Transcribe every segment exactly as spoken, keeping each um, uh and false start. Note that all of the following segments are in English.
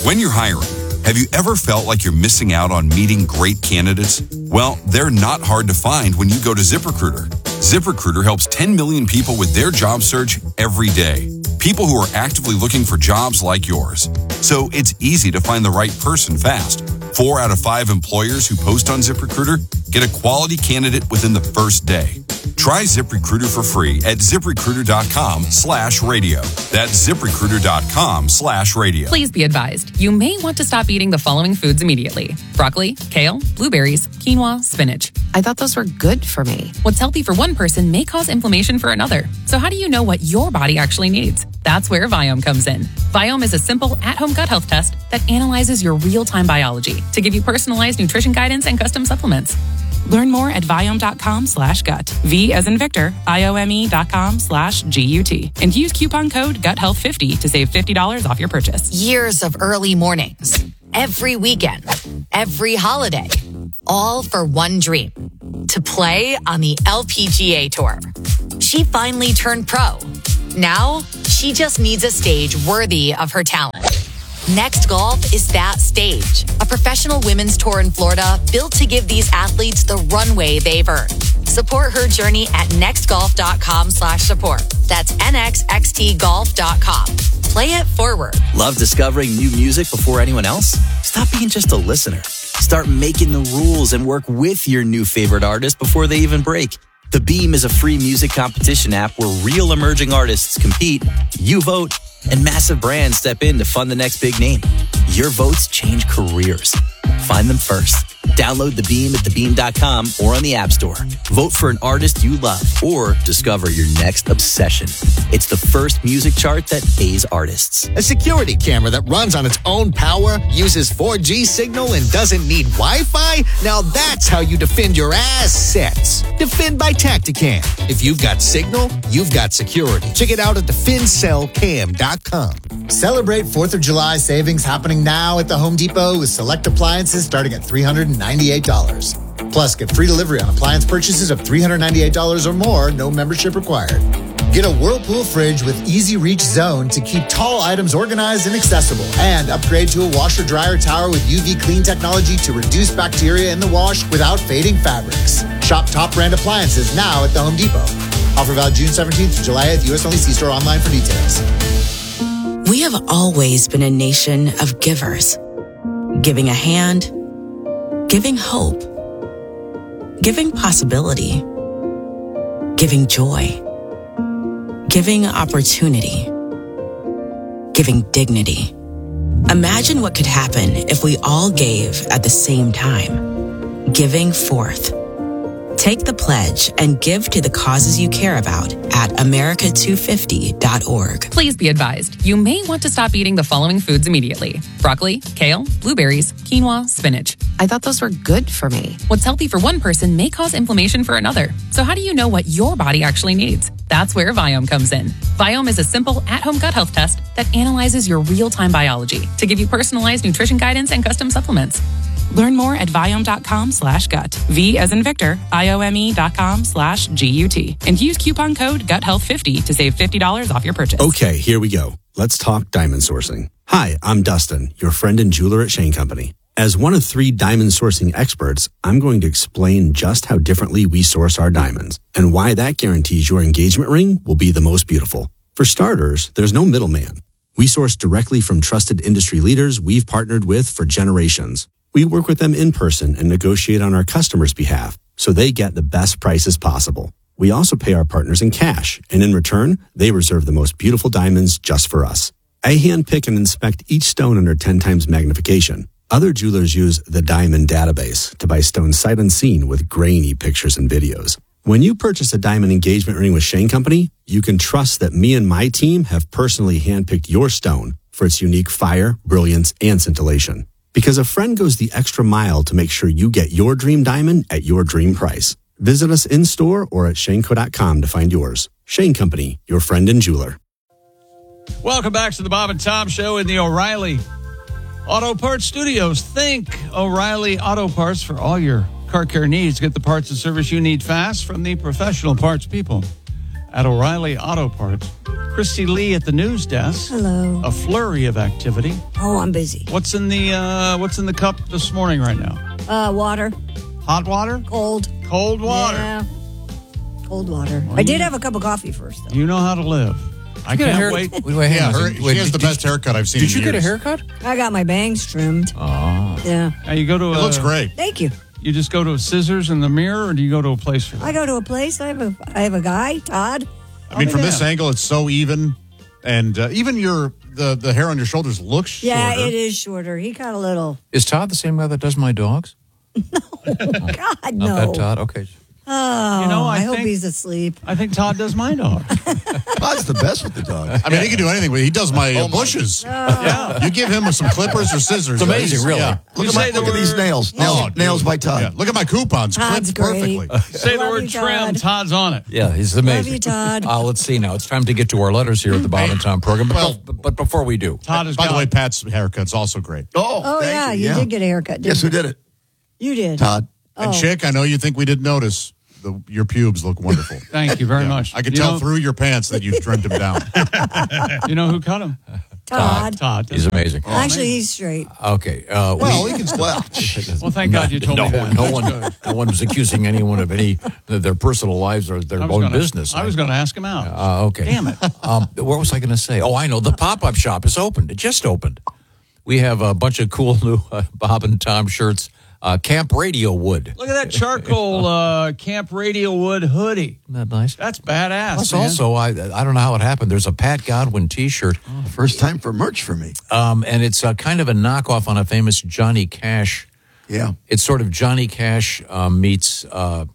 When you're hiring, have you ever felt like you're missing out on meeting great candidates? Well, they're not hard to find when you go to ZipRecruiter. ZipRecruiter helps ten million people with their job search every day. People who are actively looking for jobs like yours. So it's easy to find the right person fast. Four out of five employers who post on ZipRecruiter get a quality candidate within the first day. Try ZipRecruiter for free at ZipRecruiter.com slash radio. That's ZipRecruiter.com slash radio. Please be advised, you may want to stop eating the following foods immediately. Broccoli, kale, blueberries, quinoa, spinach. I thought those were good for me. What's healthy for one person may cause inflammation for another. So how do you know what your body actually needs? That's where Viome comes in. Viome is a simple at-home gut health test that analyzes your real-time biology to give you personalized nutrition guidance and custom supplements. Learn more at Viome.com slash gut. V as in Victor, I-O-M-E dot com slash G-U-T. And use coupon code gut health fifty to save fifty dollars off your purchase. Years of early mornings, every weekend, every holiday, all for one dream, to play on the L P G A Tour. She finally turned pro. Now, she just needs a stage worthy of her talent. Next Golf is that stage, a professional women's tour in Florida built to give these athletes the runway they've earned. Support her journey at nextgolf.com slash support. That's nxxt golf dot com. Play it forward. Love discovering new music before anyone else? Stop being just a listener. Start making the rules and work with your new favorite artist before they even break. The Beam is a free music competition app where real emerging artists compete, you vote, and massive brands step in to fund the next big name. Your votes change careers. Find them first. Download The Beam at the beam dot com or on the App Store. Vote for an artist you love or discover your next obsession. It's the first music chart that pays artists. A security camera that runs on its own power, uses four G signal, and doesn't need Wi-Fi? Now that's how you defend your assets. Defend by Tacticam. If you've got signal, you've got security. Check it out at defend cell cam dot com. Celebrate fourth of July savings happening now at the Home Depot with select appliances starting at three hundred ninety-eight dollars. Plus, get free delivery on appliance purchases of three hundred ninety-eight dollars or more, no membership required. Get a Whirlpool fridge with Easy Reach Zone to keep tall items organized and accessible. And upgrade to a washer-dryer tower with U V clean technology to reduce bacteria in the wash without fading fabrics. Shop top brand appliances now at the Home Depot. Offer valid June seventeenth to July eighth. U S only. See store online for details. We have always been a nation of givers. Giving a hand, giving hope, giving possibility, giving joy, giving opportunity, giving dignity. Imagine what could happen if we all gave at the same time. Giving forth. Take the pledge and give to the causes you care about at america two fifty dot org. Please be advised, you may want to stop eating the following foods immediately. Broccoli, kale, blueberries, quinoa, spinach. I thought those were good for me. What's healthy for one person may cause inflammation for another. So how do you know what your body actually needs? That's where Viome comes in. Viome is a simple at-home gut health test that analyzes your real-time biology to give you personalized nutrition guidance and custom supplements. Learn more at Viome.com slash gut. V as in Victor, I-O-M-E dot com slash G-U-T. And use coupon code gut health fifty to save fifty dollars off your purchase. Okay, here we go. Let's talk diamond sourcing. Hi, I'm Dustin, your friend and jeweler at Shane Company. As one of three diamond sourcing experts, I'm going to explain just how differently we source our diamonds and why that guarantees your engagement ring will be the most beautiful. For starters, there's no middleman. We source directly from trusted industry leaders we've partnered with for generations. We work with them in person and negotiate on our customers' behalf so they get the best prices possible. We also pay our partners in cash, and in return, they reserve the most beautiful diamonds just for us. I handpick and inspect each stone under ten times magnification. Other jewelers use the Diamond Database to buy stones sight unseen with grainy pictures and videos. When you purchase a diamond engagement ring with Shane Company, you can trust that me and my team have personally handpicked your stone for its unique fire, brilliance, and scintillation. Because a friend goes the extra mile to make sure you get your dream diamond at your dream price. Visit us in-store or at shaneco dot com to find yours. Shane Company, your friend and jeweler. Welcome back to the Bob and Tom Show in the O'Reilly Auto Parts Studios. Think O'Reilly Auto Parts for all your car care needs. Get the parts and service you need fast from the professional parts people at O'Reilly Auto Parts. Christy Lee at the news desk. Hello. A flurry of activity. Oh, I'm busy. What's in the uh, What's in the cup this morning right now? Uh, water. Hot water? Cold. Cold water. Yeah. Cold water. Well, I did you- have a cup of coffee first, though. You know how to live. I get a can't hair- wait. Wait, wait, hang Yeah, on a her, second. she Wait, has did- the best haircut I've seen Did in you get a years. haircut? I got my bangs trimmed. Oh. Yeah. Now you go to It a, looks great. Thank you. You just go to a scissors in the mirror, or do you go to a place for that? I go to a place. I have a I have a guy, Todd. I mean, over from this there. angle, it's so even, and uh, even your the the hair on your shoulders looks shorter. Yeah, it is shorter. He got a little. Is Todd the same guy that does my dogs? God, Not no. that Todd? Okay. Oh, You know, I I, hope think- he's asleep. I think Todd does my dog. Todd's the best with the dogs. I mean, he can do anything with it. He does my uh, Oh, my- bushes. Yeah. You give him some clippers or scissors. It's amazing, he's- really. Yeah. Look, You at, my, say the look at these word- nails. Nails, Oh, dude. nails by Todd. Yeah. Look at my coupons. Todd's Clipped great. perfectly. Say the Love word you, trim. Todd. Todd's on it. Yeah, he's amazing. you, Todd. Uh, let's see now. It's time to get to our letters here at the Bob and Tom program. But, Well- but, but before we do, Todd has By got. the way, Pat's haircut's also great. Oh, Oh, thank yeah, you, yeah. did get a haircut, didn't Guess who you? did it? You did. Todd. Oh. And Chick, I know you think we didn't notice. The, your pubes look wonderful. Thank you very Yeah. much. I could You tell know- through your pants that you've trimmed him down. You know who cut him? Todd. Todd. he's amazing. Actually, he's straight. Okay. Uh, Well, we- he can well. Well, thank God you told no, me that. no one, no one's accusing anyone of any of their personal lives or their I own was gonna, business. I was going to ask him out. Uh, okay. Damn it. Um, what was I going to say? Oh, I know. The pop-up shop is opened. It just opened. We have a bunch of cool new uh, Bob and Tom shirts. Uh, Camp Radio Wood. Look at that charcoal uh, Camp Radio Wood hoodie. Isn't that nice? That's badass. Plus, man. also, I I don't know how it happened. There's a Pat Godwin T-shirt, First time for merch for me. um, and it's uh, kind of a knockoff on a famous Johnny Cash. Yeah. It's sort of Johnny Cash uh, meets uh,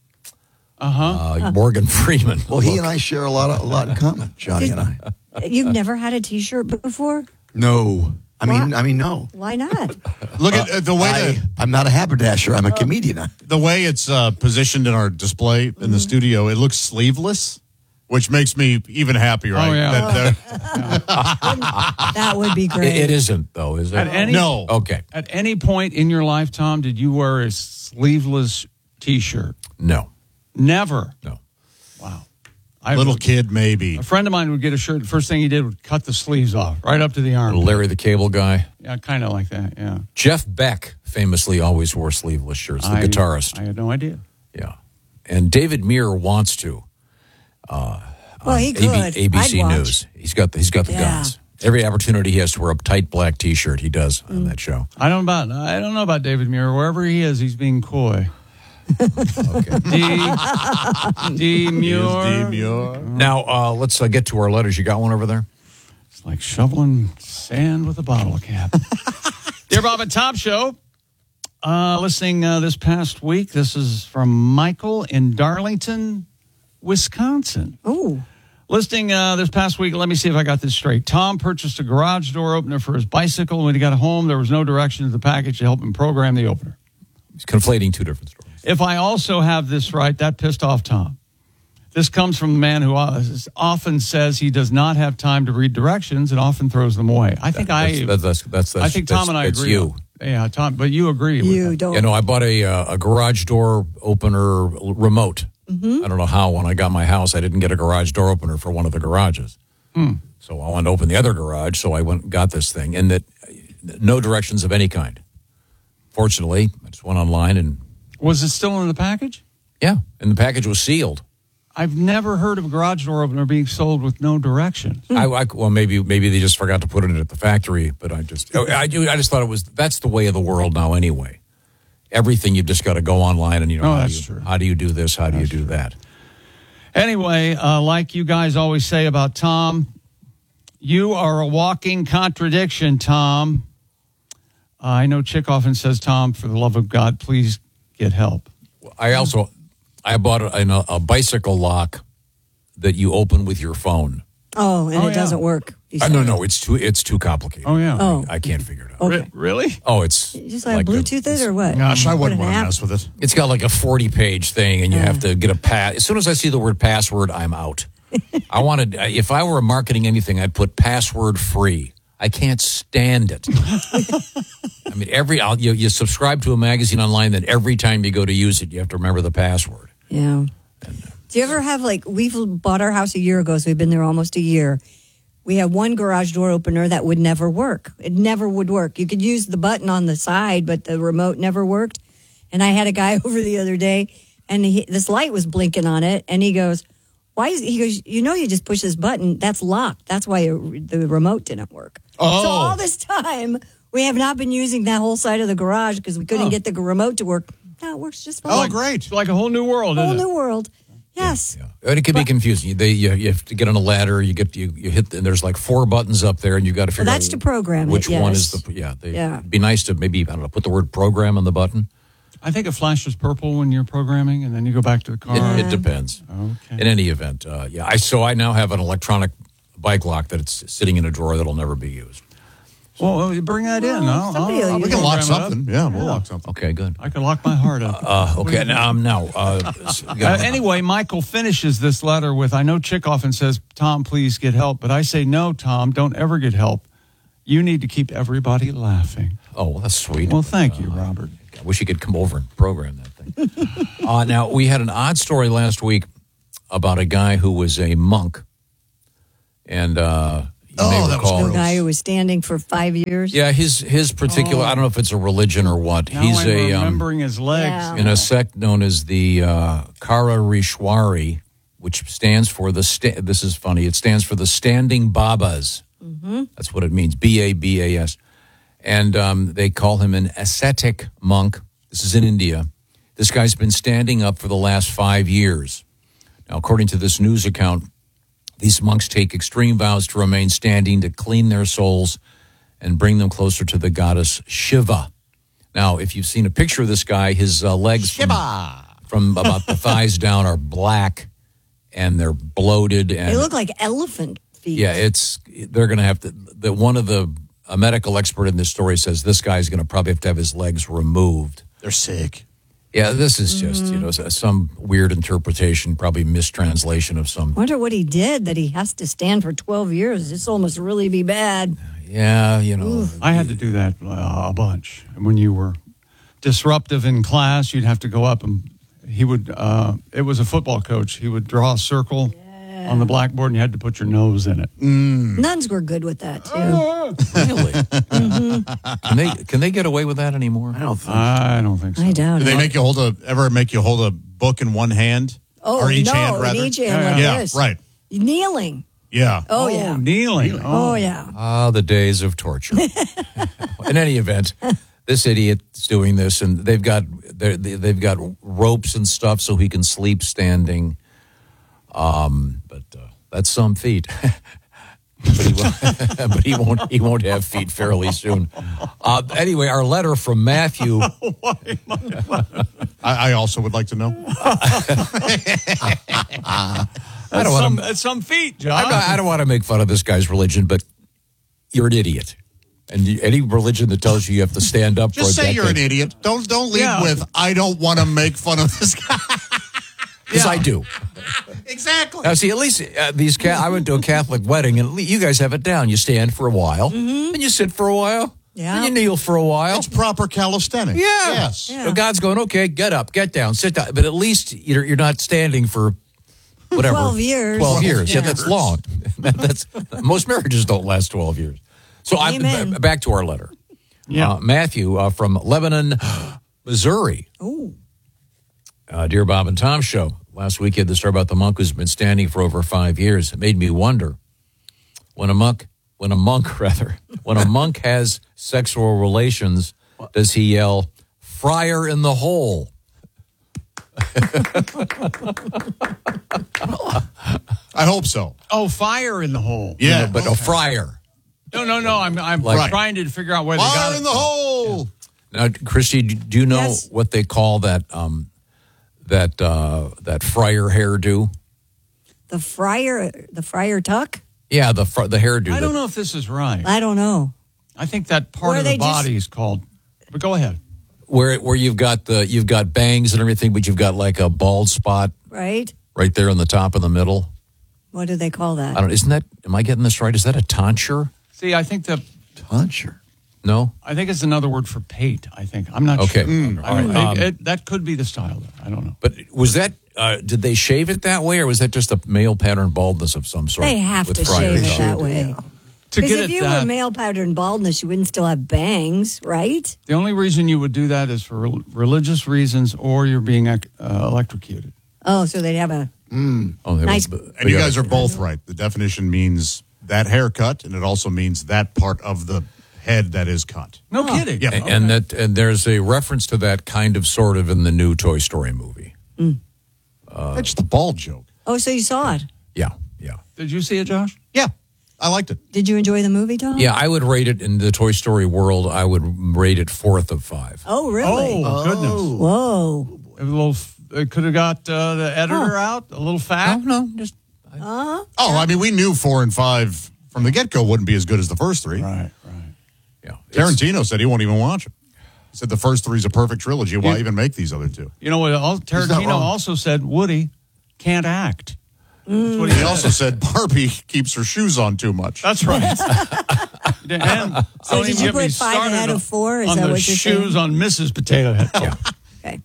Uh-huh. uh, Morgan Freeman. Well, he and I share a lot of, a lot in common, Johnny and I. You've never had a T-shirt before? No. I mean, What? I mean, no. Why not? Look at uh, the way I, the, I'm not a haberdasher. I'm a comedian. the way it's uh, positioned in our display in the studio. It looks sleeveless, which makes me even happier. Oh, I- yeah. that, uh, That would be great. It, it isn't, though, is it? At any, no. Okay. At any point in your life, Tom, did you wear a sleeveless T-shirt? No. Never. No. Wow. I, Little kid, maybe. A friend of mine would get a shirt. The first thing he did would cut the sleeves off right up to the arm. Larry the Cable Guy. Yeah, kind of like that. Yeah. Jeff Beck famously always wore sleeveless shirts, the I- guitarist. I had no idea. Yeah. And David Muir wants to. Uh, Well, he on could. A B C I'd watch. News. He's got the, he's got the Yeah. guns. Every opportunity he has to wear a tight black T-shirt, he does Mm. on that show. I don't about. I don't know about David Muir. Wherever he is, he's being coy. Okay. D. D. Muir. Muir. Now uh, let's uh, get to our letters. You got one over there? It's like shoveling sand with a bottle cap. Dear Bob and Tom Show, uh, listening uh, this past week. This is from Michael in Darlington, Wisconsin. Oh. Listening uh, this past week, let me see if I got this straight. Tom purchased a garage door opener for his bicycle. When he got home, there was no directions to the package to help him program the opener. He's conflating two different stories. If I also have this right, that pissed off Tom. This comes from the man who often says he does not have time to read directions and often throws them away. I think That's- I. that's, that's, that's, that's, I think Tom that's, and I that's agree. you. on- Yeah, Tom, but you agree. with You that. don't. You know, I bought a uh, a garage door opener remote. Mm-hmm. I don't know how. When I got my house, I didn't get a garage door opener for one of the garages. Mm. So I wanted to open the other garage, so I went and got this thing, and that no directions of any kind. Fortunately, I just went online and Was it still in the package? yeah, and the package was sealed. I've never heard of a garage door opener being sold with no directions. I, I well maybe maybe they just forgot to put it in at the factory, but I just I do I just thought it was that's the way of the world now anyway. Everything you've just got to go online and you know Oh, how, that's do you, true. how do you do this? How do you do that? Anyway, uh, like you guys always say about Tom, you are a walking contradiction, Tom. Uh, I know Chick often says, Tom, for the love of God, please get help. I also I bought a, a bicycle lock that you open with your phone. Oh, and Oh, it yeah. doesn't work. you Uh, said. no, no, it's too it's too complicated. Oh, yeah. Oh. I can't figure it out. Okay. Re- really? Oh, it's You just like, like a- Bluetooth it or what? Gosh, I Put wouldn't an want to app? mess with it. It's got like a forty page thing, and you have to get a pass. As soon as I see the word password, I'm out. I wanted, if I were marketing anything, I'd put password free. I can't stand it. I mean, every I'll, you, you subscribe to a magazine online, then every time you go to use it, you have to remember the password. Yeah. Do you ever have, like, we've bought our house a year ago, so we've been there almost a year. We had one garage door opener that would never work. It never would work. You could use the button on the side, but the remote never worked. And I had a guy over the other day, and he, this light was blinking on it, and he goes, why is he goes, you know, you just push this button, that's locked. That's why it, the remote didn't work. Oh. So all this time, we have not been using that whole side of the garage because we couldn't Oh. get the remote to work. No, it works just fine. Oh, great. It's like a whole new world, Whole isn't it? new world. Yes. And it can be confusing. They, you, you have to get on a ladder. You get you, you hit, and there's like four buttons up there, and you got to figure Well, that's out to program it, which one yes. is the. Yeah, they, Yeah. it'd be nice to maybe I don't know put the word program on the button. I think it flashes purple when you're programming, and then you go back to the car. It, it depends. Okay. In any event, uh, yeah. I so I now have an electronic bike lock that it's sitting in a drawer that'll never be used. Well, you bring that in. I'll, somebody I'll, will I'll use We can lock program it up. something. Yeah, we'll lock something. Okay, good. I can lock my heart up. Uh, okay, now um, now. Uh, Uh, anyway, Michael finishes this letter with, I know Chick often says, Tom, please get help. But I say, no, Tom, don't ever get help. You need to keep everybody laughing. Oh, well, that's sweet. Well, thank you, Robert. I wish you could come over and program that thing. uh, now, we had an odd story last week about a guy who was a monk. And uh, you Oh, may that was recall. The guy who was standing for five years. Yeah, his his particular, Oh. I don't know if it's a religion or what. Now He's I'm a um, remembering his legs. Yeah. in a sect known as the uh, Kararishwari, which stands for the, sta- this is funny, it stands for the Standing Babas. Mm-hmm. That's what it means, B A B A S. And um, they call him an ascetic monk. This is in India. This guy's been standing up for the last five years. Now, according to this news account, these monks take extreme vows to remain standing to clean their souls and bring them closer to the goddess Shiva. Now, if you've seen a picture of this guy, his uh, legs from, from about the thighs down are black and they're bloated. And They look like elephant feet. yeah, it's they're going to have to. The, one of the a medical expert in this story says this guy's going to probably have to have his legs removed. They're sick. Yeah, this is just you know some weird interpretation, probably mistranslation of some. Wonder what he did that he has to stand for twelve years. This will almost really be bad. Yeah, you know. I had to do that uh, a bunch. When you were disruptive in class, you'd have to go up and he would, uh, it was a football coach. He would draw a circle on the blackboard and you had to put your nose in it. Mm. Nuns were good with that, too. Really? Mm-hmm. Can they can they get away with that anymore? I don't think. I don't think so. I doubt Do they it. make you hold a ever make you hold a book in one hand? Oh, or each no, hand in rather? each hand like yeah, this. right. Kneeling. Yeah. Oh, yeah. Kneeling. Oh, yeah. Ah, the days of torture. In any event, this idiot's doing this, and they've got they're- they've got ropes and stuff so he can sleep standing. Um, but uh, that's some feat. but, he won't, but he won't. He won't have feet fairly soon. Uh, anyway, our letter from Matthew. I, I also would like to know. I That's don't some, want to. that's some feet, John. I'm not, I don't want to make fun of this guy's religion, but you're an idiot. And you, any religion that tells you you have to stand up Just for a say you're an decade- idiot. Don't don't lead Yeah. with I don't want to make fun of this guy. Yes, I do. Exactly. Now, see, at least uh, these. Ca- I went to a Catholic wedding, and at least you guys have it down. You stand for a while, and you sit for a while, Yeah. and you kneel for a while. It's proper calisthenics. Yeah. Yes. Yeah. So God's going, okay, get up, get down, sit down. But at least you're, you're not standing for whatever. twelve years. twelve years. Yeah, Yeah. that's long. that's most marriages don't last twelve years. So I'm Amen. b- back to our letter. Yeah. Uh, Matthew uh, from Lebanon, Missouri. Oh. Uh, Dear Bob and Tom show. Last week you had the story about the monk who's been standing for over five years. It made me wonder when a monk, when a monk rather, when a monk has sexual relations, does he yell "friar in the hole"? I hope so. Oh, fire in the hole. Yeah. No, but a friar. No, no, no. I'm, I'm Like- trying to figure out where they got Fire it in the from. hole. Now, Christy, do you know Yes. what they call that um, that uh, that friar hairdo? The friar, the friar tuck? Yeah, the fr- the hairdo. I that- don't know if this is right. I don't know. I think that part Where of they the just- body is called. But go ahead. where where you've got the you've got bangs and everything, but you've got like a bald spot Right? right there in the top of the middle. What do they call that? I don't. Isn't that? Am I getting this right? Is that a tonsure? See, I think the Tonsure. No. I think it's another word for pate. I think I'm not Okay. sure. Mm, I don't- all right. it- Um, it- that could be the style. I don't know. But was that uh, did they shave it that way, or was that just a male pattern baldness of some sort? They have with to Friar shave it Tuck? that way. To Because get if it you that, were male pattern baldness, you wouldn't still have bangs, right? the only reason you would do that is for rel- religious reasons, or you're being uh, electrocuted. Oh, so they'd have a Mm. Oh, they nice. were- And you guys are both right. The definition means that haircut, and it also means that part of the head that is cut. No kidding. Yeah. And, and that and there's a reference to that kind of sort of in the new Toy Story movie. Mm. Uh, That's just a bald joke. Oh, so you saw it? Yeah, yeah. Did you see it, Josh? Yeah, I liked it. Did you enjoy the movie, Tom? Yeah, I would rate it in the Toy Story world. I would rate it fourth of five. Oh, really? Oh, goodness. Whoa. A little. It could have got uh, the editor out a little fat. No, no, just. Uh, Oh, I mean, we knew four and five from the get go wouldn't be as good as the first three. Right, right. Yeah. Tarantino said he won't even watch it. He said the first three is a perfect trilogy. Why Yeah. even make these other two? You know what? al- not Tarantino wrong. also said Woody can't act. That's what He he also said. said Barbie keeps her shoes on too much. That's right. and So don't did even you get me put five started ahead on- of four? Is on that the what you're shoes saying? on Missus Potato Head? Yeah. Okay.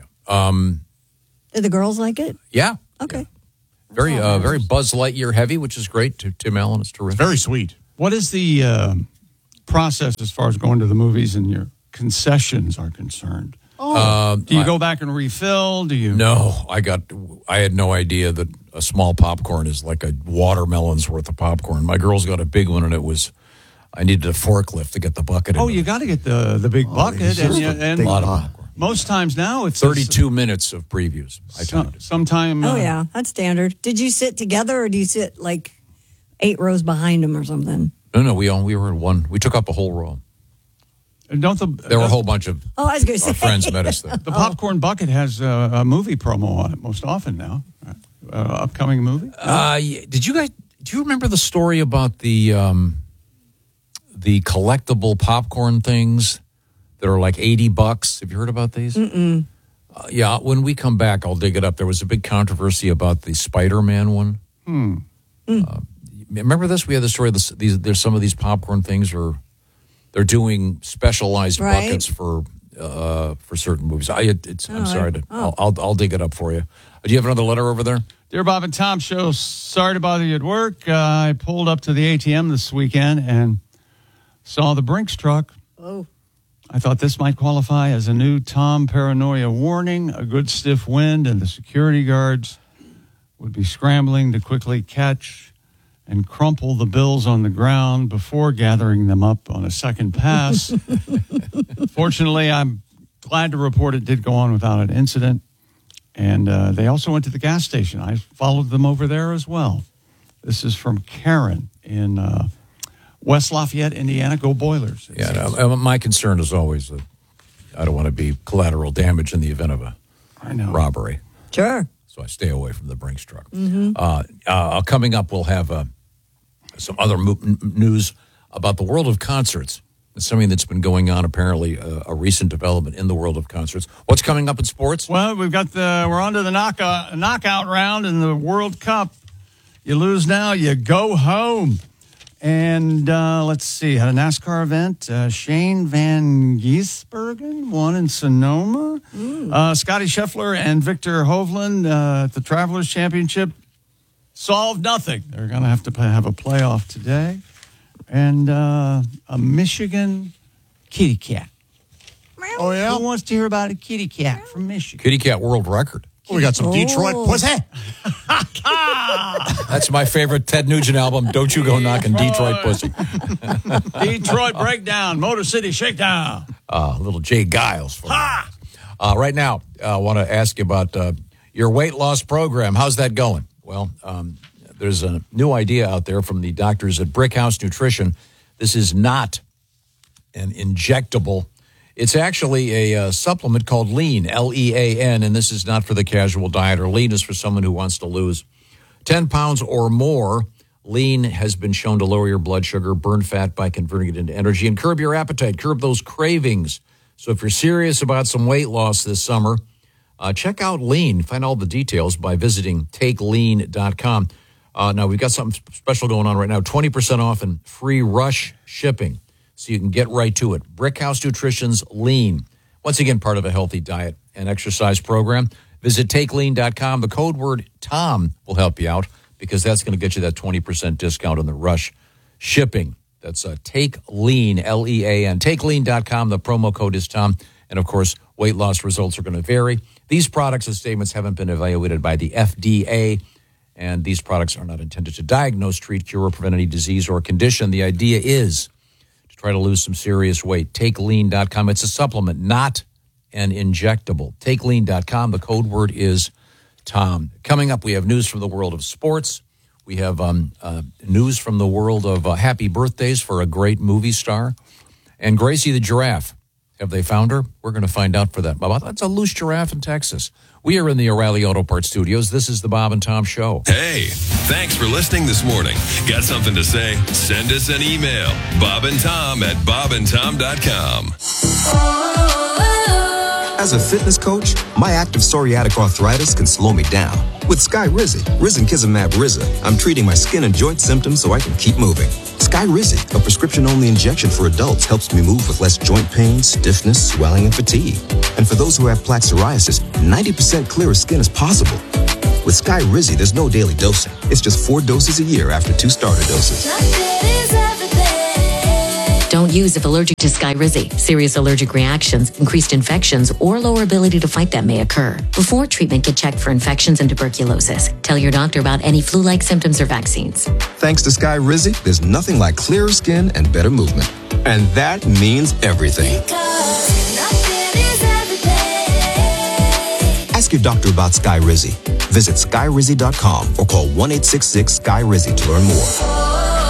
Um, Did the girls like it? yeah. Okay. Very, uh, very Buzz Lightyear heavy, which is great. To Tim Allen, it's terrific. Very sweet. What is the uh, process as far as going to the movies and your concessions are concerned? Uh, Do you I- go back and refill? Do you? No, I got. I had no idea that a small popcorn is like a watermelon's worth of popcorn. My girls got a big one, and it was. I needed a forklift to get the bucket. Oh, in you got to get the the big bucket, and, you, and a lot of popcorn. most times now it's Thirty-two minutes of previews. I Some, sometime. Oh, uh, yeah. That's standard. Did you sit together or do you sit like eight rows behind them or something? No, no, we all we were in one. We took up a whole row. And don't the There were a whole bunch of Oh, I was going to say. our friends met us there. the popcorn bucket has uh, a movie promo on it most often now? Uh, upcoming movie? Uh, yeah, did you guys? Do you remember the story about the um, the collectible popcorn things that are like eighty bucks? Have you heard about these? Mm-mm. Uh, yeah, when we come back, I'll dig it up. There was a big controversy about the Spider-Man one. Hmm. Uh, remember this? We had the story. This, these, there's some of these popcorn things are they're doing specialized Right. buckets for uh, for certain movies. I, it, it's, I'm Oh, sorry I- to. oh. I'll, I'll I'll dig it up for you. Do you have another letter over there? Dear Bob and Tom Show, sorry to bother you at work. Uh, I pulled up to the A T M this weekend and saw the Brinks truck. Oh. I thought this might qualify as a new Tom paranoia warning. A good stiff wind, and the security guards would be scrambling to quickly catch and crumple the bills on the ground before gathering them up on a second pass. Fortunately, I'm glad to report it did go on without an incident. And uh, they also went to the gas station. I followed them over there as well. This is from Karen in uh, West Lafayette, Indiana. Go Boilers. Yeah, no, my concern is always that I don't want to be collateral damage in the event of a I know. robbery. Sure. So I stay away from the Brinks truck. Mm-hmm. Uh, uh, coming up, we'll have uh, some other mo- n- news about the world of concerts. It's something that's been going on, apparently, uh, a recent development in the world of concerts. What's coming up in sports? Well, we've got the we're on to the knockout knockout round in the World Cup. You lose now, you go home. And uh, let's see, had a NASCAR event. Uh, Shane Van Gisbergen won in Sonoma. Uh, Scotty Scheffler and Victor Hovland uh, at the Travelers Championship solved nothing. They're going to have to play, have a playoff today. And uh, a Michigan kitty cat. Oh, yeah? Who wants to hear about a kitty cat from Michigan? Kitty Cat World Record. We got some Detroit Oh. pussy. That's my favorite Ted Nugent album, Don't You Go Knocking Detroit Pussy. Detroit Breakdown, Motor City Shakedown. Uh, little Jay Giles for you. Uh, right now, I uh, want to ask you about uh, your weight loss program. How's that going? Well, um, there's a new idea out there from the doctors at Brickhouse Nutrition. This is not an injectable. It's actually a uh, supplement called Lean, L E A N, and this is not for the casual dieter. Lean is for someone who wants to lose ten pounds or more. Lean has been shown to lower your blood sugar, burn fat by converting it into energy, and curb your appetite, curb those cravings. So if you're serious about some weight loss this summer, uh, check out Lean. Find all the details by visiting take lean dot com. Uh, now, we've got something special going on right now, twenty percent off and free rush shipping, so you can get right to it. Brickhouse Nutrition's Lean. Once again, part of a healthy diet and exercise program. Visit take lean dot com. The code word Tom will help you out because that's going to get you that twenty percent discount on the Rush shipping. That's uh, Take Lean, L E A N. take lean dot com. The promo code is Tom. And, of course, weight loss results are going to vary. These products and statements haven't been evaluated by the F D A, and these products are not intended to diagnose, treat, cure, or prevent any disease or condition. The idea is to try to lose some serious weight. take lean dot com. It's a supplement, not an injectable. take lean dot com. The code word is Tom. Coming up, we have news from the world of sports. We have um, uh, news from the world of uh, happy birthdays for a great movie star. And Gracie the giraffe. Have they found her? We're going to find out for that. Bob, that's a loose giraffe in Texas. We are in the O'Reilly Auto Parts Studios. This is the Bob and Tom Show. Hey, thanks for listening this morning. Got something to say? Send us an email. Bob and Tom at bob and tom dot com. As a fitness coach, my active psoriatic arthritis can slow me down. With Skyrizi, Risankizumab Riza, I'm treating my skin and joint symptoms so I can keep moving. Skyrizi, a prescription-only injection for adults, helps me move with less joint pain, stiffness, swelling, and fatigue. And for those who have plaque psoriasis, ninety percent clearer skin is possible. With Skyrizi, there's no daily dosing. It's just four doses a year after two starter doses. Don't use if allergic to Skyrizi. Serious allergic reactions, increased infections, or lower ability to fight them may occur. Before treatment, get checked for infections and tuberculosis. Tell your doctor about any flu-like symptoms or vaccines. Thanks to Skyrizi, there's nothing like clearer skin and better movement. And that means everything. Ask your doctor about Skyrizi. Visit skyrizi dot com or call one eight six six Sky Rizi to learn more.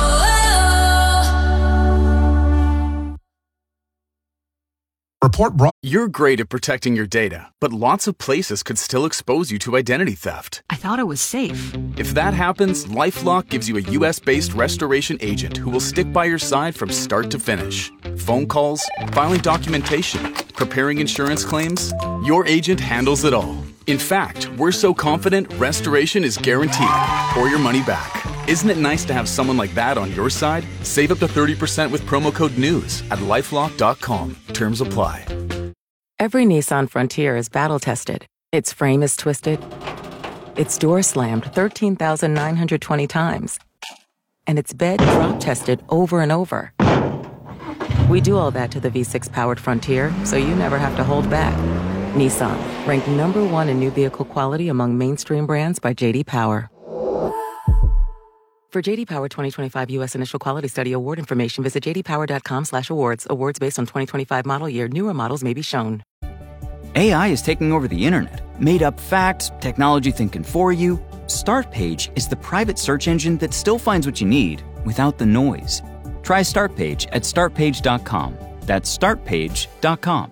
Report brought. You're great at protecting your data, but lots of places could still expose you to identity theft. I thought it was safe. If that happens, LifeLock gives you a U S-based restoration agent who will stick by your side from start to finish. Phone calls, filing documentation, preparing insurance claims, your agent handles it all. In fact, we're so confident restoration is guaranteed or your money back. Isn't it nice to have someone like that on your side? Save up to thirty percent with promo code NEWS at lifelock dot com. Terms apply. Every Nissan Frontier is battle-tested. Its frame is twisted. Its door slammed thirteen thousand nine hundred twenty times. And its bed drop-tested over and over. We do all that to the V six powered Frontier, so you never have to hold back. Nissan, ranked number one in new vehicle quality among mainstream brands by J D Power. For J D Power twenty twenty-five U S Initial Quality Study award information, visit j d power dot com slash awards. Awards based on twenty twenty-five model year. Newer models may be shown. A I is taking over the internet. Made up facts, technology thinking for you. Startpage is the private search engine that still finds what you need without the noise. Try Startpage at start page dot com. That's start page dot com.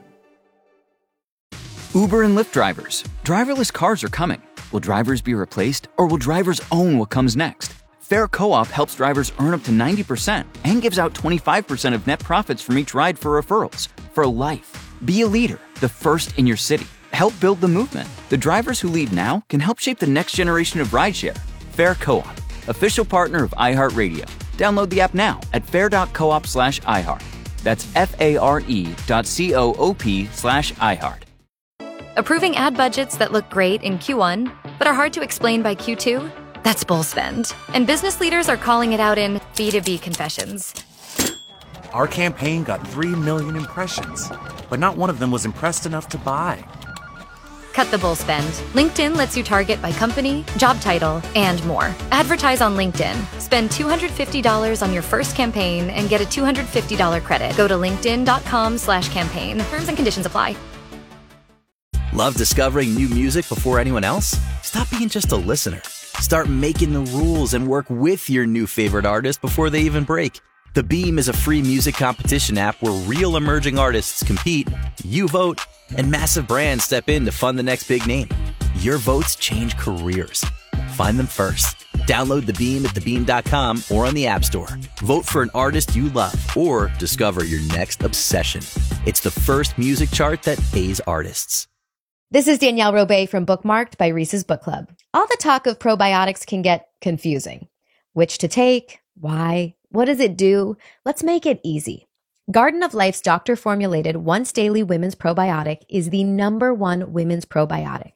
Uber and Lyft drivers. Driverless cars are coming. Will drivers be replaced, or will drivers own what comes next? Fair Co-op helps drivers earn up to ninety percent and gives out twenty-five percent of net profits from each ride for referrals. For life. Be a leader, the first in your city. Help build the movement. The drivers who lead now can help shape the next generation of rideshare. Fair Co-op, official partner of iHeartRadio. Download the app now at fair dot coop slash iHeart. That's F-A-R-E dot C-O-O-P slash iHeart. Approving ad budgets that look great in Q one, but are hard to explain by Q two? That's bull spend. And business leaders are calling it out in B two B confessions. Our campaign got three million impressions, but not one of them was impressed enough to buy. Cut the bull spend. LinkedIn lets you target by company, job title, and more. Advertise on LinkedIn. Spend two hundred fifty dollars on your first campaign and get a two hundred fifty dollars credit. Go to linkedin dot com slash campaign. Terms and conditions apply. Love discovering new music before anyone else? Stop being just a listener. Start making the rules and work with your new favorite artist before they even break. The Beam is a free music competition app where real emerging artists compete, you vote, and massive brands step in to fund the next big name. Your votes change careers. Find them first. Download The Beam at the beam dot com or on the App Store. Vote for an artist you love or discover your next obsession. It's the first music chart that pays artists. This is Danielle Robay from Bookmarked by Reese's Book Club. All the talk of probiotics can get confusing. Which to take? Why? What does it do? Let's make it easy. Garden of Life's doctor-formulated once-daily women's probiotic is the number one women's probiotic.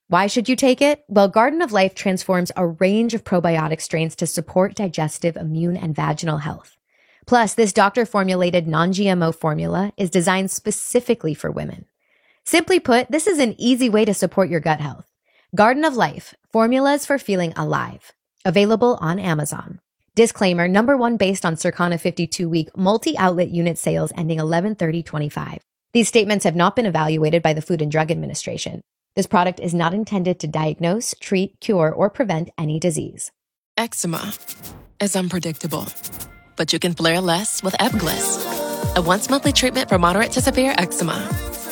Why should you take it? Well, Garden of Life transforms a range of probiotic strains to support digestive, immune, and vaginal health. Plus, this doctor-formulated non-G M O formula is designed specifically for women. Simply put, this is an easy way to support your gut health. Garden of Life, formulas for feeling alive. Available on Amazon. Disclaimer, number one based on Circana fifty-two week multi-outlet unit sales ending eleven thirty twenty-five. These statements have not been evaluated by the Food and Drug Administration. This product is not intended to diagnose, treat, cure, or prevent any disease. Eczema is unpredictable, but you can flare less with Ebglyss, a once-monthly treatment for moderate to severe eczema.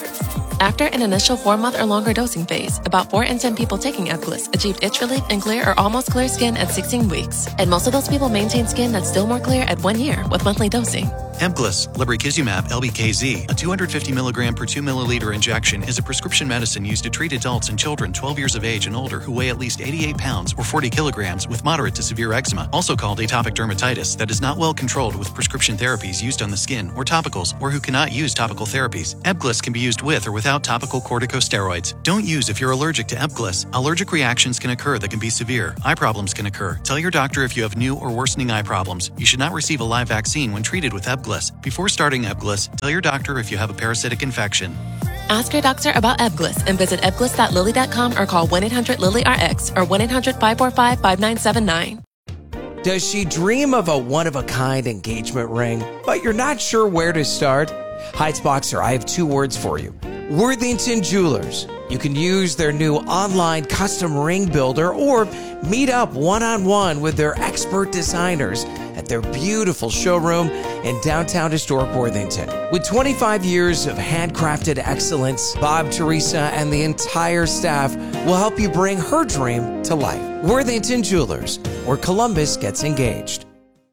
After an initial four-month or longer dosing phase, about four in ten people taking Ebglyss achieved itch relief and clear or almost clear skin at sixteen weeks. And most of those people maintain skin that's still more clear at one year with monthly dosing. Ebglyss, lebrikizumab L B K Z, a two hundred fifty milligram per two milliliter injection, is a prescription medicine used to treat adults and children twelve years of age and older who weigh at least eighty-eight pounds or forty kilograms with moderate to severe eczema, also called atopic dermatitis, that is not well controlled with prescription therapies used on the skin or topicals, or who cannot use topical therapies. Ebglyss can be used with or without topical corticosteroids. Don't use if you're allergic to Ebglyss. Allergic reactions can occur that can be severe. Eye problems can occur. Tell your doctor if you have new or worsening eye problems. You should not receive a live vaccine when treated with Ebglyss. Before starting Ebglyss, tell your doctor if you have a parasitic infection. Ask your doctor about Ebglyss and visit ebglyss dot lilly dot com or call one eight hundred lilly R X or one eight hundred five four five five nine seven nine. Does she dream of a one-of-a-kind engagement ring, but you're not sure where to start? Heights-Boxer, I have two words for you. Worthington Jewelers. You can use their new online custom ring builder or meet up one-on-one with their expert designers at their beautiful showroom in downtown historic Worthington. With twenty-five years of handcrafted excellence, Bob, Teresa, and the entire staff will help you bring her dream to life. Worthington Jewelers, where Columbus gets engaged.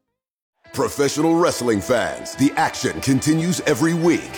Professional wrestling fans, the action continues every week.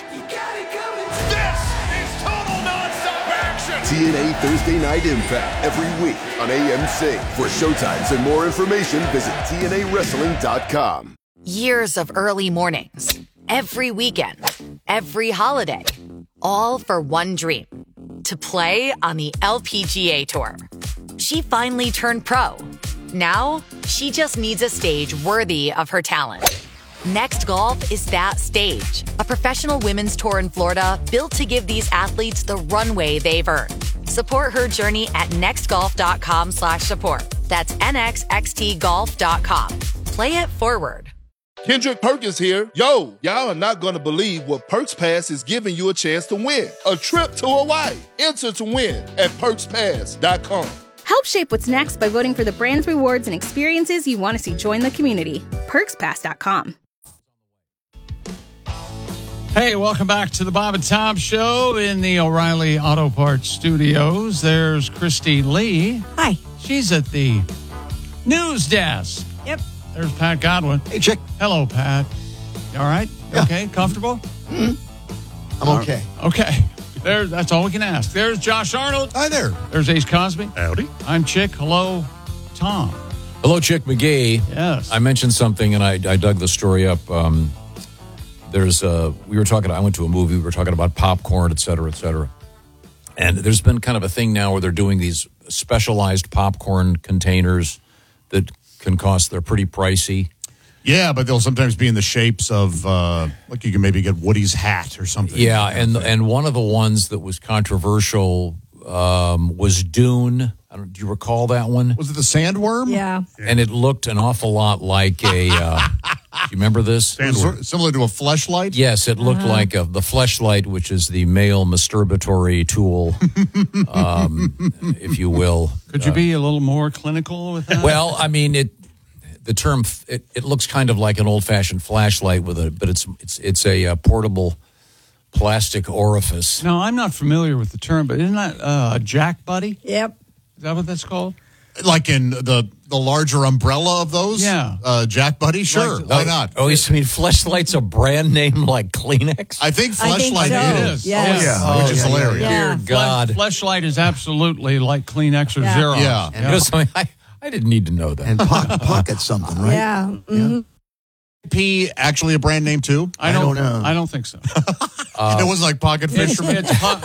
T N A Thursday Night Impact every week on A M C. For showtimes and more information, visit T N A wrestling dot com. Years of early mornings, every weekend, every holiday, all for one dream, to play on the L P G A Tour. She finally turned pro. Now, she just needs a stage worthy of her talent. Next Golf is that stage, a professional women's tour in Florida built to give these athletes the runway they've earned. Support her journey at nextgolf.com slash support. That's N X X T golf dot com. Play it forward. Kendrick Perkins here. Yo, y'all are not going to believe what Perks Pass is giving you a chance to win. A trip to Hawaii. Enter to win at perks pass dot com. Help shape what's next by voting for the brands, rewards, and experiences you want to see join the community. perks pass dot com. Hey, welcome back to the Bob and Tom Show in the O'Reilly Auto Parts Studios. There's Christy Lee. Hi. She's at the news desk. Yep. There's Pat Godwin. Hey, Chick. Hello, Pat. You all right? Yeah. Okay, comfortable? Mm-hmm. I'm okay. Okay. There, that's all we can ask. There's Josh Arnold. Hi there. There's Ace Cosby. Howdy. I'm Chick. Hello, Tom. Hello, Chick McGee. Yes. I mentioned something, and I, I dug the story up. Um, there's, uh, we were talking, I went to a movie, we were talking about popcorn, et cetera, et cetera. And there's been kind of a thing now where they're doing these specialized popcorn containers that can cost, they're pretty pricey. Yeah, but they'll sometimes be in the shapes of, uh, like you can maybe get Woody's hat or something. Yeah, and and one of the ones that was controversial um, was Dune. I don't, do you recall that one? Was it the sandworm? Yeah. And it looked an awful lot like a, uh, do you remember this? Sandworm. Similar to a fleshlight? Yes, it looked Uh-huh. like a, the fleshlight, which is the male masturbatory tool, um, if you will. Could you be a little more clinical with that? Well, I mean, it. The term it, it looks kind of like an old-fashioned flashlight with a, but it's it's it's a uh, portable plastic orifice. No, I'm not familiar with the term, but isn't that uh, a jack buddy? Yep. Is that what that's called? Like in the the larger umbrella of those? Yeah. Uh, Jack Buddy? Sure. Like- Why Oh, not? Oh, you mean Fleshlight's a brand name like Kleenex? I think I think Fleshlight so. is. Yes. Oh, yeah. Which Oh, is yeah, hilarious. Yeah. Dear God. Fleshlight is absolutely like Kleenex or Yeah. Xerox. Yeah. You know something? I, I didn't need to know that. And po- pocket something, right? Yeah. Mhm. P actually a brand name too? I don't, I don't know. I don't think so. Uh, it was like Pocket It's, Fisherman. it's po-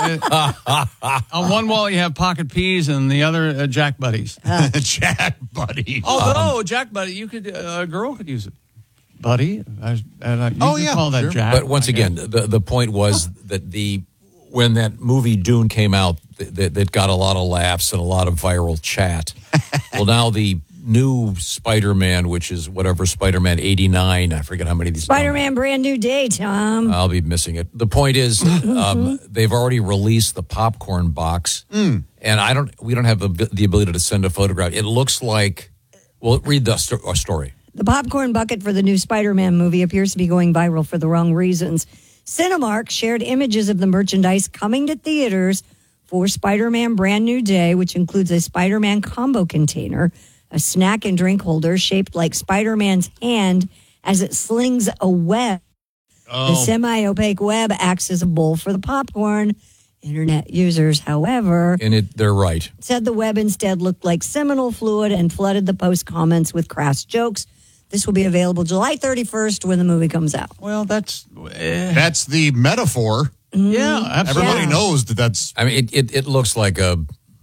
it- on one wall you have Pocket Peas and the other uh, Jack Buddies. Jack Buddy. Although Jack Buddy, you could uh, a girl could use it. Buddy, I, and I, you Oh, could yeah, call that sure. Jack. But once I again, guess. the the point was that the when that movie Dune came out, that, that got a lot of laughs and a lot of viral chat. Well, now the new Spider-Man, which is whatever Spider-Man eighty-nine, I forget how many of these. Spider-Man Brand New Day, Tom. I'll be missing it. The point is, um, they've already released the popcorn box, Mm. and I don't. We don't have the, the ability to send a photograph. It looks like. Well, read the sto- uh, story. The popcorn bucket for the new Spider-Man movie appears to be going viral for the wrong reasons. Cinemark shared images of the merchandise coming to theaters for Spider-Man Brand New Day, which includes a Spider-Man combo container, a snack and drink holder shaped like Spider-Man's hand as it slings a web. Oh. The semi-opaque web acts as a bowl for the popcorn. Internet users, however, And it, they're right. said the web instead looked like seminal fluid and flooded the post comments with crass jokes. This will be available July thirty-first when the movie comes out. Well, that's eh. That's the metaphor. yeah, absolutely. Everybody knows that that's. I mean, it, it, it looks like a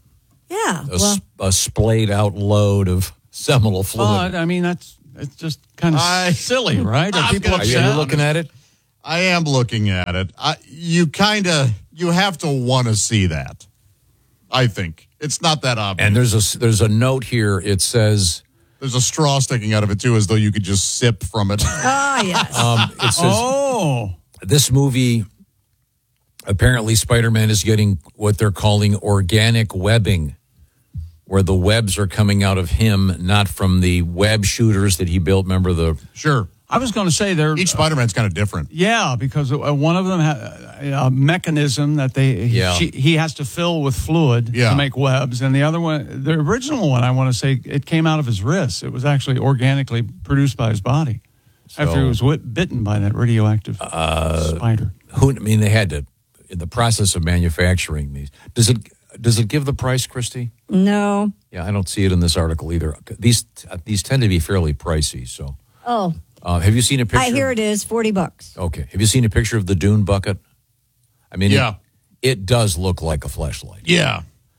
Yeah. a, Well, s- a splayed out load of seminal fluid. But I mean, that's it's just kind of I- silly, right? Are I'm people gonna- Are you, upset? are you looking at it? I am looking at it. I, you kind of you have to want to see that. I think it's not that obvious. And there's a s- there's a note here. It says There's a straw sticking out of it too, as though you could just sip from it. ah, yes. um, it says Oh, this movie. Apparently, Spider-Man is getting what they're calling organic webbing, where the webs are coming out of him, not from the web shooters that he built. Remember the Sure. I was going to say they're Each Spider-Man's kind of different. yeah, because uh, one of them had a mechanism that they he, Yeah. she, he has to fill with fluid Yeah. to make webs, and the other one, the original one, I want to say, it came out of his wrist. It was actually organically produced by his body after he was whip, bitten by that radioactive uh, spider. who? I mean, they had to in the process of manufacturing these. Does it does it give the price, Christy? No. Yeah, I don't see it in this article either. These these tend to be fairly pricey. So, Oh, uh, have you seen a picture? I hear it is forty bucks. Okay. Have you seen a picture of the Dune bucket? I mean, Yeah. it, it does look like a fleshlight. Yeah.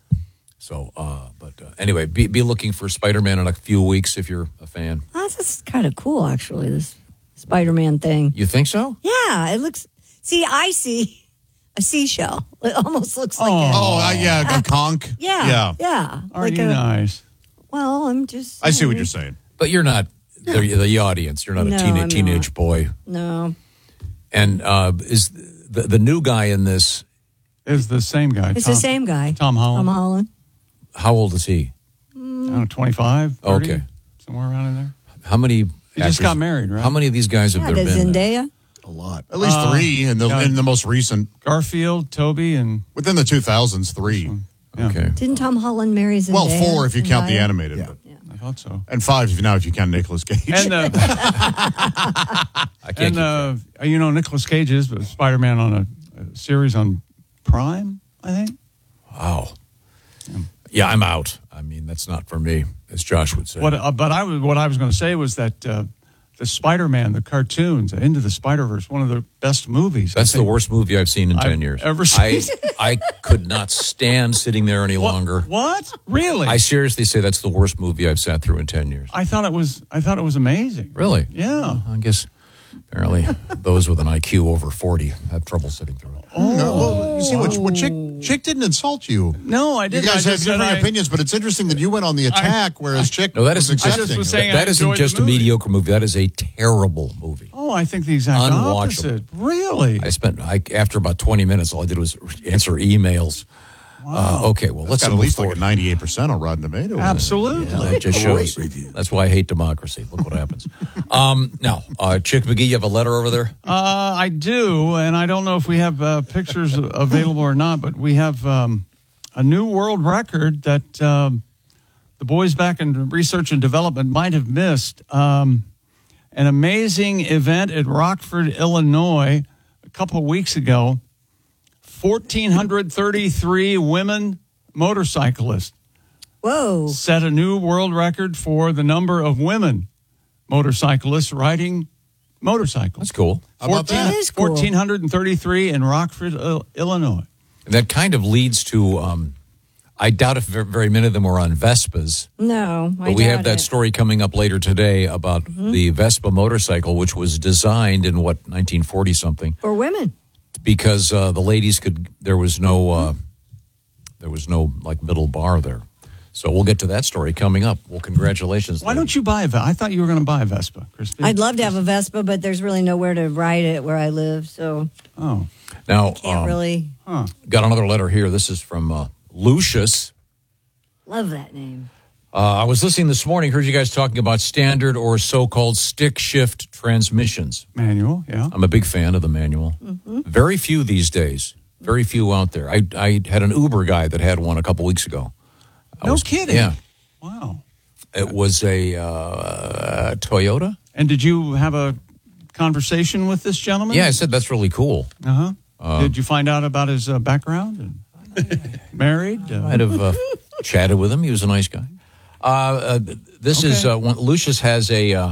So, uh, but uh, anyway, be, be looking for Spider-Man in a few weeks if you're a fan. Oh, this is kind of cool, actually, this Spider-Man thing. You think so? Yeah, it looks. See, I see a seashell. It almost looks like a. Oh, uh, yeah, a conch. Yeah. Yeah. Yeah. Are like you a, nice? Well, I'm just. I see what you're saying. But you're not the, the audience. You're not No, a teen, I'm teenage not. boy. No. And uh, is the, the new guy in this, Is the same guy? It's Tom, the same guy. Tom Holland. Tom Holland. how old is he? I don't know, twenty-five, thirty, Okay. somewhere around in there. How many? He just got married, right? How many of these guys have Yeah, there the been? Zendaya. A lot. At least Uh, three in the yeah. in the most recent. Garfield, Toby, and Within the two thousands, three. yeah, Okay. Didn't Tom Holland marry Zendaya? Well, four if you count the Zendaya? animated. Yeah. but- I thought so. And five if you now if you count Nicolas Cage. And uh, I can't and keep uh, you know, Nicolas Cage is Spider-Man on a, a series on Prime, I think. Wow. Yeah, I'm out. I mean, that's not for me, as Josh would say. What, uh, but I was what I was going to say was that uh, the Spider-Man, the cartoons, Into the Spider-Verse, one of the best movies. That's I the think. worst movie I've seen in I've ten years. ever I, seen. I could not stand sitting there any longer. What? Really? I seriously say that's the worst movie I've sat through in ten years. I thought it was. I thought it was amazing. Really? Yeah. I guess apparently those with an I Q over forty have trouble sitting through it. No, well, you see, what, what Chick, Chick didn't insult you. No, I You didn't. guys I have just said different I- opinions, but it's interesting that you went on the attack, whereas Chick No, that was isn't just, accepting. was saying that I isn't enjoyed just the a movie. mediocre movie. That is a terrible movie. Oh, I think the exact Unwatchable. opposite. Really? I spent I, after about twenty minutes. All I did was answer emails. Uh, okay, well, let's That's got at move least forward. like a ninety-eight percent on Rotten Tomatoes. Absolutely. Yeah, that just Great shows. review. That's why I hate democracy. Look what happens. um, now, uh, Chick McGee, you have a letter over there? Uh, I do, and I don't know if we have uh, pictures available or not, but we have um, a new world record that um, the boys back in research and development might have missed. Um, an amazing event at Rockford, Illinois, a couple of weeks ago. one thousand four hundred thirty-three women motorcyclists Whoa. set a new world record for the number of women motorcyclists riding motorcycle. That's cool. How about that? That is cool. one thousand four hundred thirty-three in Rockford, Il- Illinois. And that kind of leads to, um, I doubt if very, very many of them were on Vespas. No, I But we have doubt that it. story coming up later today about Mhm. the Vespa motorcycle, which was designed in, what, nineteen forty something, For women. because uh, the ladies could, there was no, uh, there was no, like, middle bar there. So we'll get to that story coming up. Well, congratulations. Why don't you buy a Vespa? I thought you were going to buy a Vespa, Christy. I'd love to have a Vespa, but there's really nowhere to ride it where I live, so Oh. Now, can't um, really. got another letter here. This is from uh, Lucius. Love that name. Uh, I was listening this morning, heard you guys talking about standard or so-called stick shift transmissions. Manual, yeah. I'm a big fan of the manual. Mm-hmm. Very few these days. Very few out there. I, I had an Uber guy that had one a couple weeks ago. I No was- kidding. Yeah. Wow. It was a uh, Toyota. And did you have a conversation with this gentleman? Yeah, I said that's really cool. Uh-huh. Uh, Did you find out about his uh, background? And married? Uh, Might have uh, chatted with him. He was a nice guy. Uh, uh, this is uh, one, Lucius has a uh,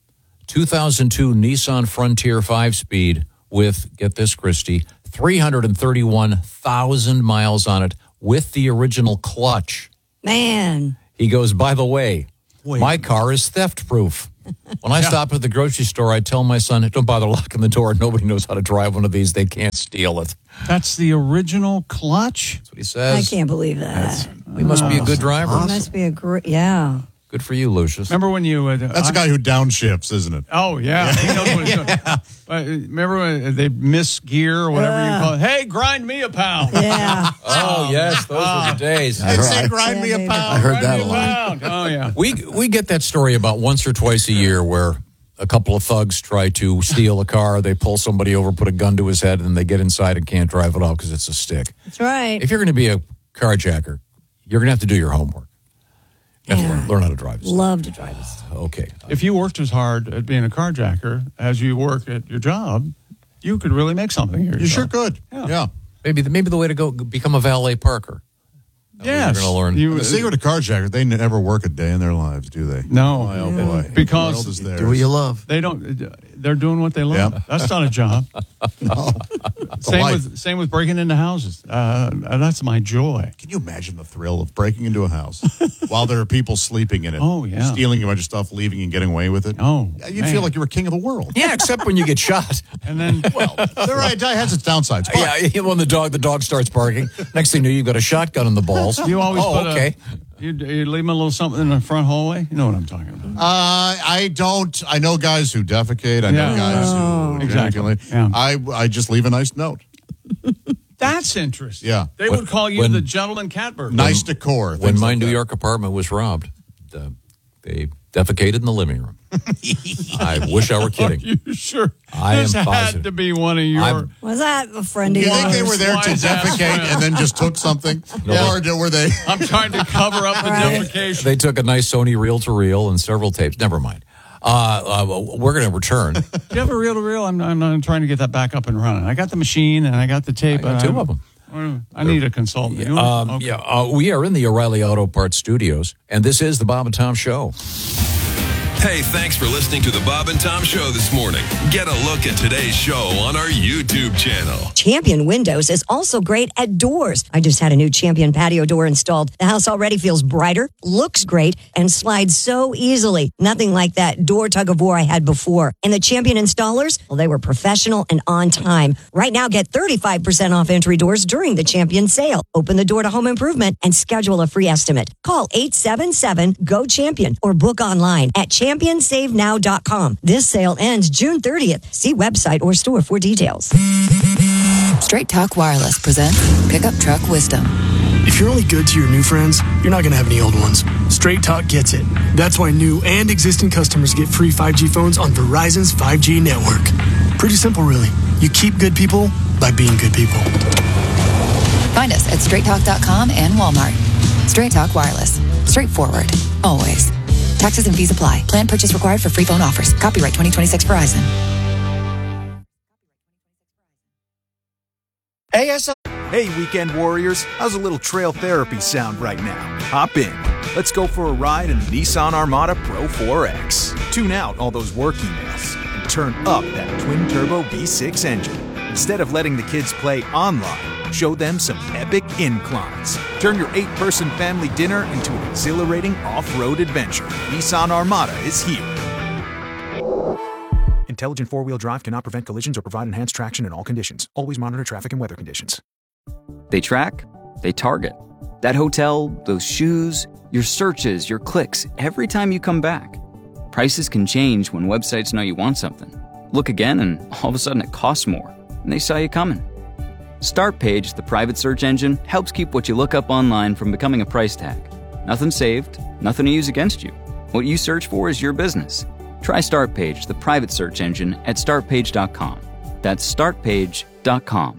two thousand two Nissan Frontier five-speed with, get this, Christy, three hundred thirty-one thousand miles on it with the original clutch. Man. He goes, by the way, my car is theft-proof. When I stop at the grocery store, I tell my son, don't bother locking the door. Nobody knows how to drive one of these. They can't steal it. That's the original clutch? That's what he says. I can't believe that. He must be a good driver. He must be a great, yeah. Good for you, Lucius. Remember when you... Uh, That's a I- guy who downshifts, isn't it? Oh, yeah. He knows what he's doing. But remember when they miss gear or whatever Uh. you call it? Hey, grind me a pound. Yeah. Oh, yes, those were the days. I'd say grind me a pound. I heard that a lot. Pound. Oh, yeah. We we get that story about once or twice a year where a couple of thugs try to steal a car. They pull somebody over, put a gun to his head, and they get inside and can't drive it off because it's a stick. That's right. If you're going to be a carjacker, you're going to have to do your homework. You have to Yeah. learn, learn how to drive. this. Love to drive this. Okay. If you worked as hard at being a carjacker as you work at your job, you could really make something here. You sure could. Yeah. Yeah. Maybe the, maybe the way to go, become a valet parker. Yes. You're going to learn. You- The secret of carjackers, they never work a day in their lives, do they? No. Oh, boy. Because The world is theirs. Do what you love. They don't. They're doing what they love. Yeah. That's not a job. No. It's a Same life. with same with breaking into houses. Uh, that's my joy. Can you imagine the thrill of breaking into a house while there are people sleeping in it? Oh, yeah. Stealing a bunch of stuff, leaving and getting away with it? Oh, Yeah, You'd man. feel like you were king of the world. Yeah, except when you get shot. And then Well, the right guy has its downsides. But Yeah, when the dog the dog starts barking. Next thing you know, you've got a shotgun in the balls. you always oh, put okay. a, you, you leave them a little something in the front hallway. You know what I'm talking about. Uh, I don't. I know guys who defecate. I know Yeah. guys Oh. who Exactly. ejaculate. Yeah. I I just leave a nice note. That's interesting. Yeah. They When- would call you when- the gentleman catbird. Nice decor. When things my like New that. York apartment was robbed, uh, they defecated in the living room. I wish I were Are kidding. you sure? I am this had positive. to be one of your. I'm- Was that a friend of You yours? think they were there to Wise ass defecate friend. and then just took something, No, or did- were they? I'm trying to cover up the Right. defecation. They took a nice Sony reel-to-reel and several tapes. Never mind. Uh, uh, we're going to return. Do you have a reel to reel? I'm, I'm, I'm trying to get that back up and running. I got the machine and I got the tape. I got and two I'm- of them. I need a consultant. You know? Um, Okay. Yeah, uh, we are in the O'Reilly Auto Parts studios, and this is the Bob and Tom Show. Hey, thanks for listening to the Bob and Tom Show this morning. Get a look at today's show on our YouTube channel. Champion Windows is also great at doors. I just had a new Champion patio door installed. The house already feels brighter, looks great, and slides so easily. Nothing like that door tug of war I had before. And the Champion installers, well, they were professional and on time. Right now, get thirty-five percent off entry doors during the Champion sale. Open the door to home improvement and schedule a free estimate. Call eight seven seven, G O CHAMPION or book online at champion save now dot com. This sale ends June thirtieth. See website or store for details. Straight Talk Wireless presents Pickup Truck Wisdom. If you're only good to your new friends, you're not going to have any old ones. Straight Talk gets it. That's why new and existing customers get free five G phones on Verizon's five G network. Pretty simple, really. You keep good people by being good people. Find us at straight talk dot com and Walmart. Straight Talk Wireless. Straightforward. Always. Taxes and fees apply. Plan purchase required for free phone offers. Copyright twenty twenty-six Verizon. A S L. Hey, weekend warriors. How's a little trail therapy sound right now? Hop in. Let's go for a ride in the Nissan Armada Pro four X. Tune out all those work emails and turn up that twin-turbo V six engine. Instead of letting the kids play online, show them some epic inclines. Turn your eight-person family dinner into an exhilarating off-road adventure. Nissan Armada is here. Intelligent four-wheel drive cannot prevent collisions or provide enhanced traction in all conditions. Always monitor traffic and weather conditions. They track, they target. That hotel, those shoes, your searches, your clicks, every time you come back. Prices can change when websites know you want something. Look again and all of a sudden it costs more, and they saw you coming. Startpage, the private search engine, helps keep what you look up online from becoming a price tag. Nothing saved, nothing to use against you. What you search for is your business. Try Startpage, the private search engine, at start page dot com. That's start page dot com.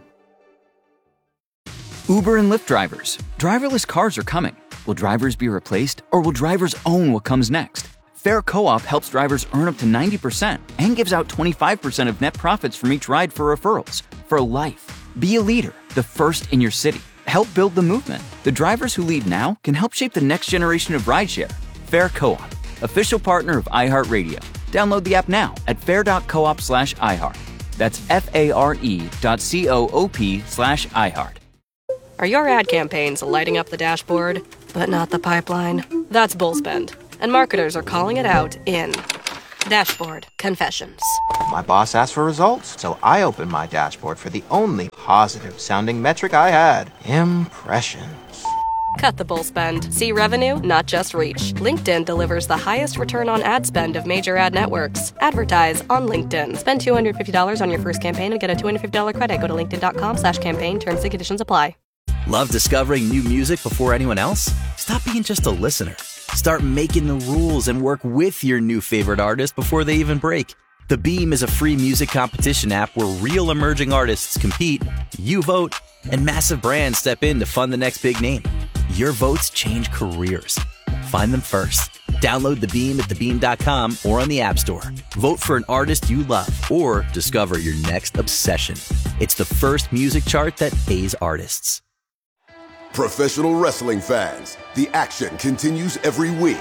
Uber and Lyft drivers. Driverless cars are coming. Will drivers be replaced, or will drivers own what comes next? Fair Co-op helps drivers earn up to ninety percent and gives out twenty-five percent of net profits from each ride for referrals. For life. Be a leader, the first in your city. Help build the movement. The drivers who lead now can help shape the next generation of rideshare. Fair Co-op, official partner of iHeartRadio. Download the app now at fair.coop slash iHeart. That's F-A-R-E dot C-O-O-P slash iHeart. Are your ad campaigns lighting up the dashboard, but not the pipeline? That's Bullspend, and marketers are calling it out in Dashboard Confessions. My boss asked for results, so I opened my dashboard for the only positive-sounding metric I had, impressions. Cut the bull spend. See revenue, not just reach. LinkedIn delivers the highest return on ad spend of major ad networks. Advertise on LinkedIn. Spend two hundred fifty dollars on your first campaign and get a two hundred fifty dollars credit. Go to linkedin.com slash campaign. Terms and conditions apply. Love discovering new music before anyone else? Stop being just a listener. Start making the rules and work with your new favorite artist before they even break. The Beam is a free music competition app where real emerging artists compete, you vote, and massive brands step in to fund the next big name. Your votes change careers. Find them first. Download The Beam at the beam dot com or on the App Store. Vote for an artist you love or discover your next obsession. It's the first music chart that pays artists. Professional wrestling fans, the action continues every week.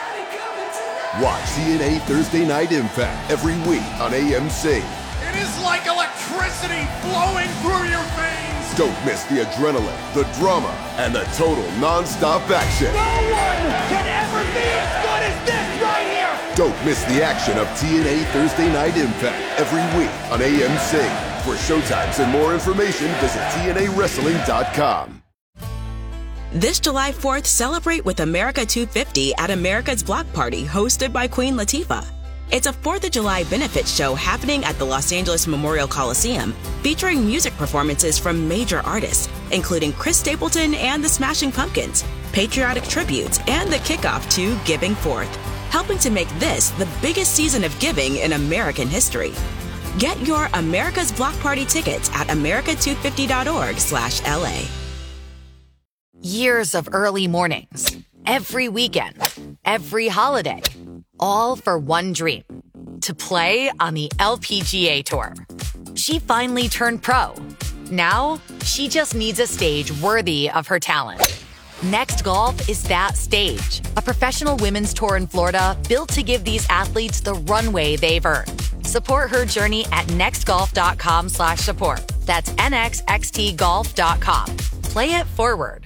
Watch T N A Thursday Night Impact every week on A M C. It is like electricity flowing through your veins. Don't miss the adrenaline, the drama, and the total non-stop action. No one can ever be as good as this right here. Don't miss the action of T N A Thursday Night Impact every week on A M C. For showtimes and more information, visit T N A wrestling dot com. This July fourth, celebrate with America two fifty at America's Block Party, hosted by Queen Latifah. It's a fourth of July benefit show happening at the Los Angeles Memorial Coliseum, featuring music performances from major artists, including Chris Stapleton and the Smashing Pumpkins, patriotic tributes, and the kickoff to Giving Forth, helping to make this the biggest season of giving in American history. Get your America's Block Party tickets at america two fifty dot org slash L A. Years of early mornings, every weekend, every holiday, all for one dream, to play on the L P G A Tour. She finally turned pro. Now, she just needs a stage worthy of her talent. Next Golf is that stage, a professional women's tour in Florida built to give these athletes the runway they've earned. Support her journey at nextgolf.com slash support. That's N X X T golf dot com. Play it forward.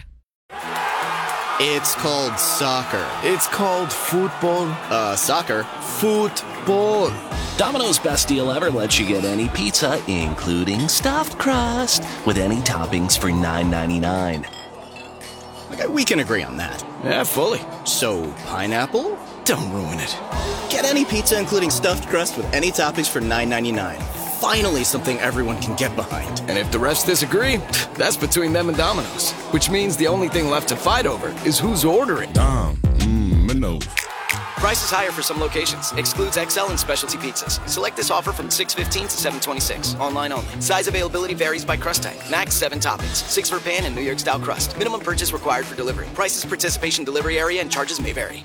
It's called soccer. It's called football. Uh, soccer. Football. Domino's best deal ever lets you get any pizza, including stuffed crust, with any toppings for nine ninety-nine. Okay, we can agree on that. Yeah, fully. So, pineapple? Don't ruin it. Get any pizza, including stuffed crust, with any toppings for nine ninety-nine. Finally, something everyone can get behind. And if the rest disagree, that's between them and Domino's. Which means the only thing left to fight over is who's ordering. Dom, mmm, Minnows. Price is higher for some locations. Excludes X L and specialty pizzas. Select this offer from six fifteen to seven twenty-six. Online only. Size availability varies by crust type. Max seven toppings. Six for pan and New York style crust. Minimum purchase required for delivery. Prices, participation, delivery area, and charges may vary.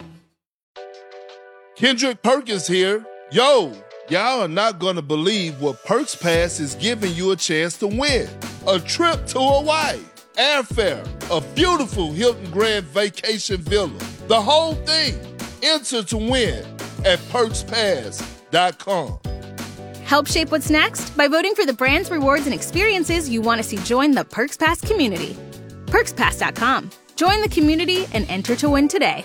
Kendrick Perkins here. Yo, y'all are not gonna believe what Perks Pass is giving you a chance to win. A trip to Hawaii, airfare, a beautiful Hilton Grand Vacation Villa, the whole thing. Enter to win at perks pass dot com. Help shape what's next by voting for the brands, rewards, and experiences you want to see join the Perks Pass community. Perks Pass dot com. Join the community and enter to win today.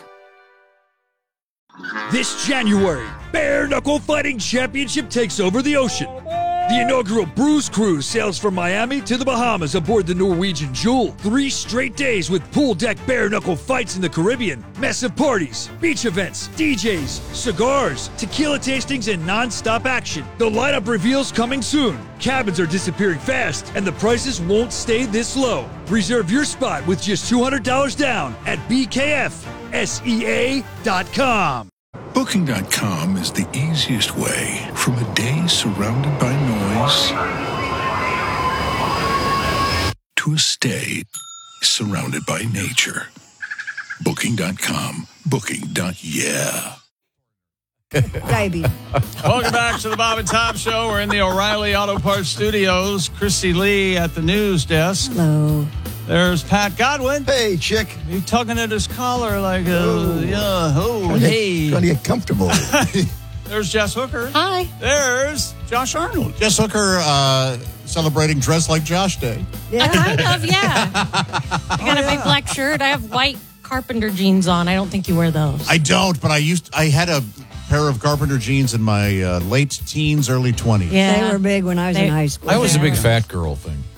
This January, Bare Knuckle Fighting Championship takes over the ocean. The inaugural Bruise Cruise sails from Miami to the Bahamas aboard the Norwegian Jewel. Three straight days with pool deck bare knuckle fights in the Caribbean, massive parties, beach events, D Js, cigars, tequila tastings, and non-stop action. The lineup reveals coming soon. Cabins are disappearing fast, and the prices won't stay this low. Reserve your spot with just two hundred dollars down at B K F S E A dot com. Booking dot com is the easiest way from a day surrounded by noise to a stay surrounded by nature. Booking dot com. Booking. Yeah. Baby. Welcome back to the Bob and Tom Show. We're in the O'Reilly Auto Parts Studios. Chrissy Lee at the news desk. Hello. There's Pat Godwin. Hey, chick. He's tugging at his collar like, uh, oh. yeah, oh, trying hey. To, trying to get comfortable. There's Jess Hooker. Hi. There's Josh Arnold. Jess Hooker uh, celebrating Dress Like Josh Day. Yeah. Kind of, yeah. I got a big black shirt. I have white carpenter jeans on. I don't think you wear those. I don't, but I used. I had a pair of carpenter jeans in my uh, late teens, early twenties. Yeah. They were big when I was they, in high school. That was a big fat girl thing.